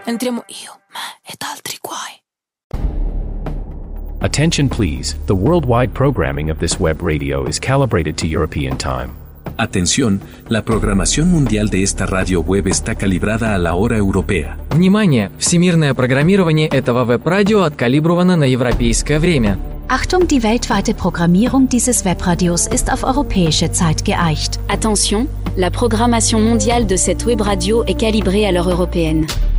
Entriamo io, me ed altri guai. Attention please, the worldwide programming of this web radio is calibrated to European time. Atención, la programación mundial de esta radio web está calibrada a la hora europea. Внимание! Всемирное программирование этого веб-радио откалибровано на европейское время. Achtung, die weltweite Programmierung dieses Webradios ist auf europäische Zeit geeicht. Attention, la programmation mondiale de cette web radio est calibrée à l'heure européenne.